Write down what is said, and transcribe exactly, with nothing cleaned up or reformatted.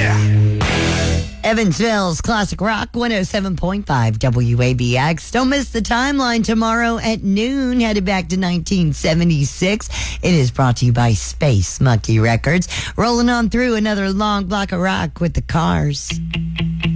Evansville's Classic Rock one oh seven point five W A B X. Don't miss the timeline tomorrow at noon. Headed back to nineteen seventy-six. It is brought to you by Space Monkey Records. Rolling on through another long block of rock with the Cars.